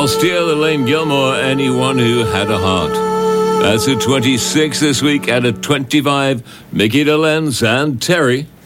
Last year, Elaine Gilmore, Anyone Who Had a Heart. That's at 26 this week, and at 25, Mickey DeLenz and Terry.